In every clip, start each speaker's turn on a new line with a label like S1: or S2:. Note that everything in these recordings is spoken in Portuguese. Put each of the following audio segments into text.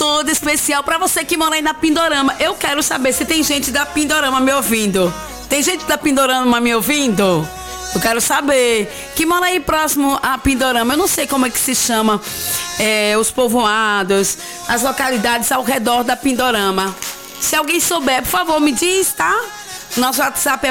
S1: todo especial pra você que mora aí na Pindorama. Eu quero saber se tem gente da Pindorama me ouvindo. Tem gente da Pindorama me ouvindo? Eu quero saber. Que mora aí próximo a Pindorama. Eu não sei como é que se chama os povoados, as localidades ao redor da Pindorama. Se alguém souber, por favor, me diz, tá? Nosso WhatsApp é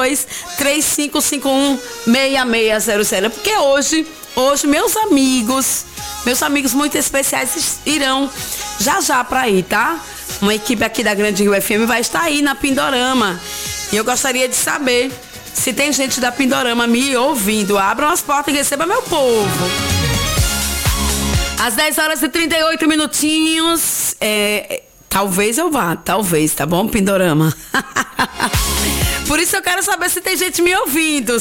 S1: 8235516600. Porque hoje, meus amigos muito especiais irão já pra aí, tá? Uma equipe aqui da Grande Rio FM vai estar aí na Pindorama. E eu gostaria de saber se tem gente da Pindorama me ouvindo. Abram as portas e receba meu povo. Às 10h38. Talvez eu vá, talvez, tá bom, Pindorama? Por isso eu quero saber se tem gente me ouvindo,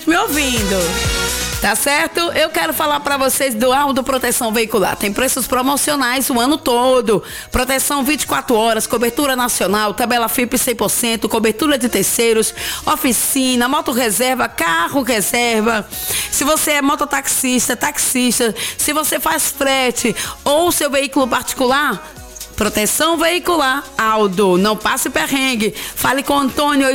S1: Tá certo? Eu quero falar pra vocês do Aldo Proteção Veicular. Tem preços promocionais o ano todo. Proteção 24 horas, cobertura nacional, tabela FIP 100%, cobertura de terceiros, oficina, moto reserva, carro reserva. Se você é mototaxista, taxista, se você faz frete ou seu veículo particular, Proteção Veicular Aldo, não passe perrengue. Fale com Antônio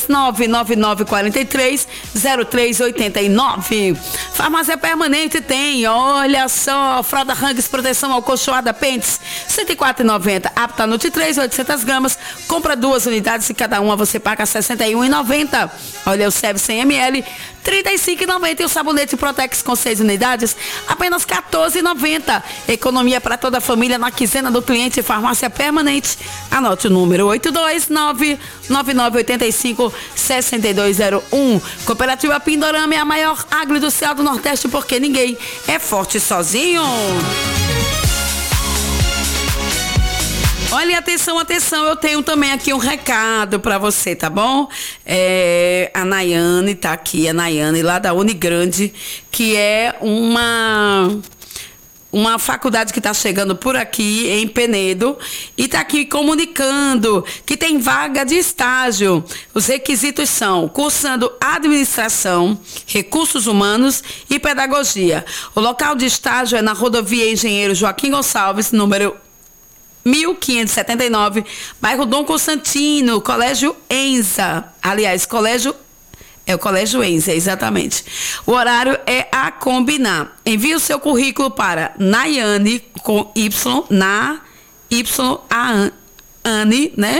S1: 829-9943-0389. Farmácia Permanente tem, olha só, fralda Rangues Proteção Alcolchoada Pentes, R$104,90. Apta Nutri 3, 800 gramas. Compra 2 unidades e cada uma você paga R$61,90. Olha o Seb 100 ml, R$35,90. E o sabonete Protex com 6 unidades, apenas R$14,90. Economia para toda a família na quinzena do cliente. Farmácia Permanente. Anote o número 829-9985-6201. Cooperativa Pindorama é a maior agroindustrial do Nordeste, porque ninguém é forte sozinho. Olha, atenção, eu tenho também aqui um recado pra você, tá bom? A Nayane tá aqui, a Nayane lá da Unigrande, que é uma faculdade que está chegando por aqui em Penedo e está aqui comunicando que tem vaga de estágio. Os requisitos são cursando administração, recursos humanos e pedagogia. O local de estágio é na rodovia Engenheiro Joaquim Gonçalves, número 1579, bairro Dom Constantino, Colégio Enza. Aliás, o Colégio Enza, exatamente. O horário é a combinar. Envie o seu currículo para Nayane, com Y, Ane, né?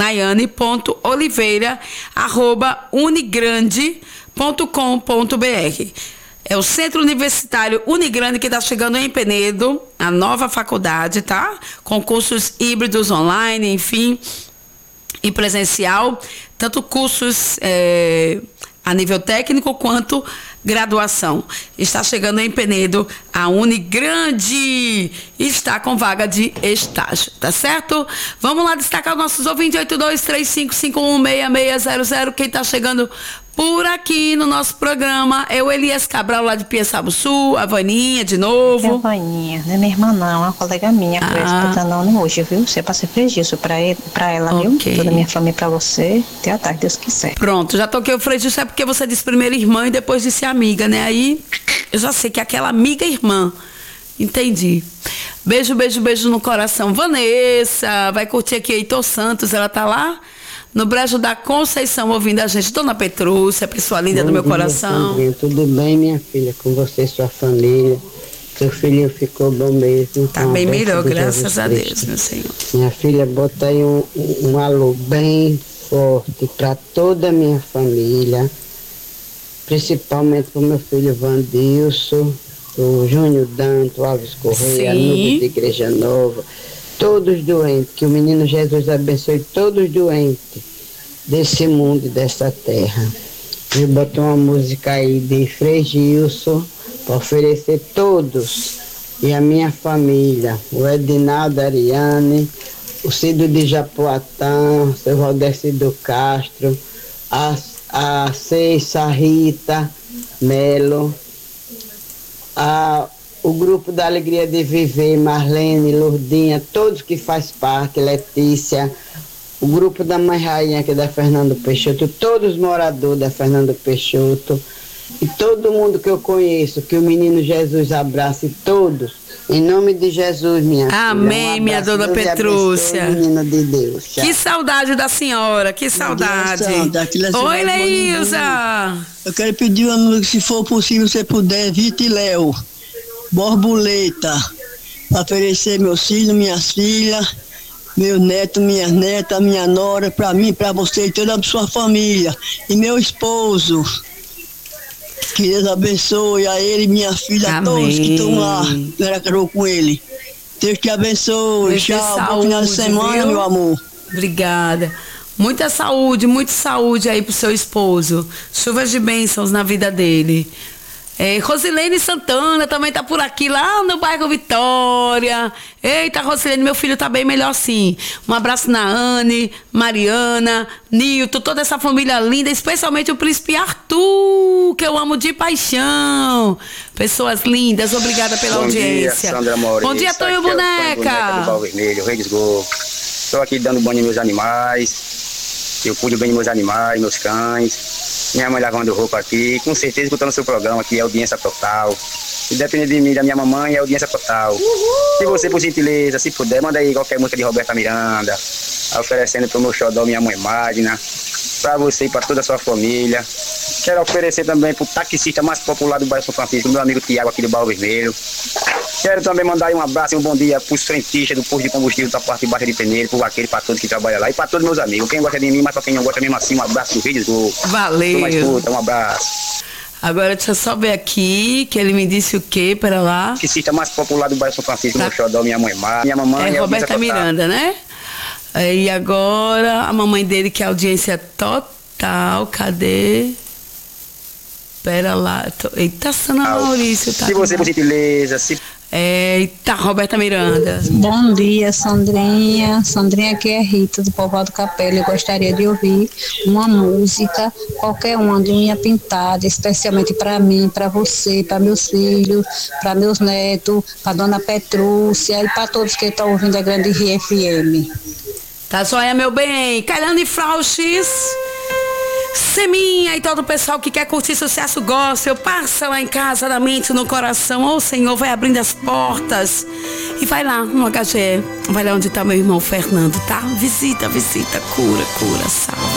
S1: Nayane.oliveira@unigrande.com.br. É o Centro Universitário Unigrande que está chegando em Penedo, a nova faculdade, tá? Com cursos híbridos online, enfim, e presencial, tanto cursos a nível técnico quanto graduação. Está chegando em Penedo a Unigrande, está com vaga de estágio, tá certo? Vamos lá destacar os nossos ouvintes, 8235516600. Quem está chegando por aqui no nosso programa é o Elias Cabral, lá de Piaçabuçu, a Vaninha de novo.
S2: É a Vaninha, não é minha irmã não, é uma colega minha que vai escutando hoje, viu? Você passa frejista pra ela,
S1: okay,
S2: viu? Toda a minha família pra você, até a tarde, Deus quiser.
S1: Pronto, já toquei o frejista, é porque você disse primeiro irmã e depois disse amiga, né? Aí eu já sei que é aquela amiga irmã. Entendi. Beijo no coração. Vanessa, vai curtir aqui Heitor Santos, ela tá lá no Brejo da Conceição, ouvindo a gente. Dona Petrúcia, pessoa linda do meu coração.
S3: Sandrinha, tudo bem, minha filha? Com você e sua família? Seu filhinho ficou bom mesmo?
S1: Tá bem melhor, graças a Deus, meu Senhor.
S3: Minha filha, bota aí um alô bem forte para toda a minha família, principalmente para o meu filho Vandilson, o Júnior Danto, Alves Correia, Nube de Igreja Nova, todos doentes, que o menino Jesus abençoe todos os doentes desse mundo e dessa terra. Eu botei uma música aí de Frei Gilson para oferecer todos e a minha família, o Edinaldo Ariane, o Cido de Japoatã, o seu Valdecido Castro, a Ceissa Rita Melo, o grupo da Alegria de Viver, Marlene, Lourdinha, todos que faz parte, Letícia, o grupo da Mãe Rainha, que é da Fernando Peixoto, todos os moradores da Fernando Peixoto, e todo mundo que eu conheço, que o menino Jesus abrace todos, Em nome de Jesus, minha filha.
S1: Amém, minha dona Petrúcia.
S3: Menina de Deus. Tchau.
S1: Que saudade da senhora, que saudade. Oi, Leilza.
S4: Eu quero pedir uma música, se for possível, se puder, Vita e Léo, Borboleta, para oferecer meus filhos, minhas filhas, meus netos, minhas netas, minha nora, para mim, para você e toda a sua família. E meu esposo. Que Deus abençoe a ele e minha filha,
S1: Amém.
S4: Todos que estão lá, Veracruz com ele. Deus te abençoe.
S1: Deus te
S4: Tchau,
S1: saúde,
S4: bom final de semana,
S1: viu?
S4: meu amor.
S1: Obrigada. Muita saúde aí pro seu esposo. Chuvas de bênçãos na vida dele. Rosilene Santana também tá por aqui, lá no bairro Vitória. Eita, Rosilene, meu filho tá bem melhor sim. Um abraço na Anne, Mariana, Nilton, toda essa família linda, especialmente o príncipe Arthur, que eu amo de paixão. Pessoas lindas, obrigada pela audiência.
S5: Dia, Sandra Maurício.
S1: Bom dia, Tonho Boneca.
S5: Do Pau Vermelho, Rei de Esgoto. Estou aqui dando banho nos meus animais. Eu cuido bem dos meus animais, meus cães. Minha mãe lavando roupa aqui, com certeza escutando seu programa aqui, é audiência total. Se depender de mim, da minha mamãe, é audiência total. Se você, por gentileza, se puder, manda aí qualquer música de Roberta Miranda, oferecendo pro meu xodó, minha mãe Magna, para você e para toda a sua família. Quero oferecer também pro taxista mais popular do bairro São Francisco, meu amigo Tiago aqui do Bairro Vermelho. Quero também mandar aí um abraço e um bom dia pros frentistas do posto de combustível da parte de Baixa de Peneiro, pro vaqueiro, para todos que trabalham lá e para todos meus amigos. Quem gosta de mim, mas para quem não gosta mesmo assim, um abraço do Rio de Esgoto.
S1: Valeu.
S5: Um abraço.
S1: Agora deixa eu só ver aqui, que ele me disse o quê, pera lá.
S5: Taxista mais popular do bairro São Francisco, meu xodó, minha mãe Mar, minha mamãe
S1: É Roberta Miranda, né? E agora a mamãe dele, que é audiência total, cadê? Pera lá, eita, Sandra Maurício, tá?
S5: Se você, por gentileza, se...
S1: Eita, Roberta Miranda.
S2: Bom dia, Sandrinha. Sandrinha aqui é Rita, do Povoado Capela. Eu gostaria de ouvir uma música, qualquer uma de unha pintada, especialmente para mim, para você, para meus filhos, para meus netos, para dona Petrúcia e para todos que estão ouvindo a Grande Rio FM.
S1: Tá joia, meu bem. Kailane Frauches, Seminha e todo o pessoal que quer curtir sucesso gospel, passa lá em casa, na mente, no coração. Ô Senhor, vai abrindo as portas e vai lá no HGE, vai lá onde tá meu irmão Fernando, tá? Visita, cura, salva.